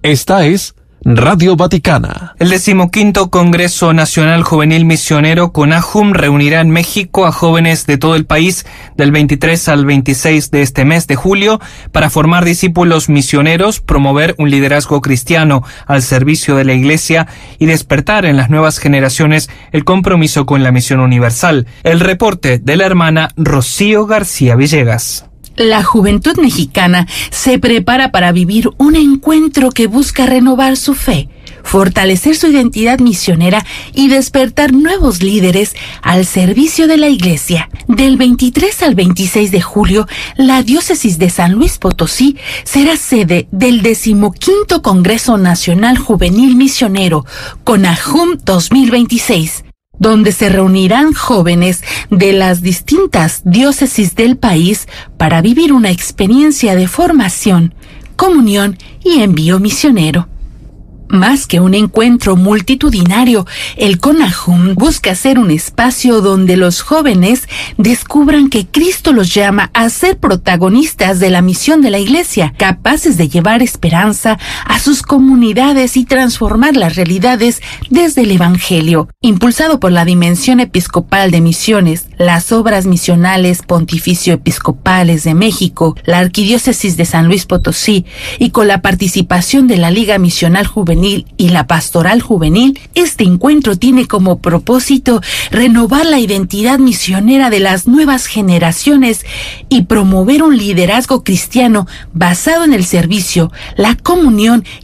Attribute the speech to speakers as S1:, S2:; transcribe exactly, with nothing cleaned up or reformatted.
S1: Esta es Radio Vaticana.
S2: El decimoquinto Congreso Nacional Juvenil Misionero CONAJUM reunirá en México a jóvenes de todo el país del veintitrés al veintiséis de este mes de julio para formar discípulos misioneros, promover un liderazgo cristiano al servicio de la Iglesia y despertar en las nuevas generaciones el compromiso con la misión universal. El reporte de la hermana Rocío García Villegas.
S3: La juventud mexicana se prepara para vivir un encuentro que busca renovar su fe, fortalecer su identidad misionera y despertar nuevos líderes al servicio de la Iglesia. Del veintitrés al veintiséis de julio, la diócesis de San Luis Potosí será sede del decimoquinto Congreso Nacional Juvenil Misionero, CONAJUM dos mil veintiséis. Donde se reunirán jóvenes de las distintas diócesis del país para vivir una experiencia de formación, comunión y envío misionero. Más que un encuentro multitudinario, el CONAJUM busca ser un espacio donde los jóvenes descubran que Cristo los llama a ser protagonistas de la misión de la Iglesia, capaces de llevar esperanza a sus comunidades y transformar las realidades desde el Evangelio. Impulsado por la Dimensión Episcopal de Misiones, las Obras Misionales Pontificio Episcopales de México, la Arquidiócesis de San Luis Potosí y con la participación de la Liga Misional Juvenil y la Pastoral Juvenil, este encuentro tiene como propósito renovar la identidad misionera de las nuevas generaciones y promover un liderazgo cristiano basado en el servicio, la comunión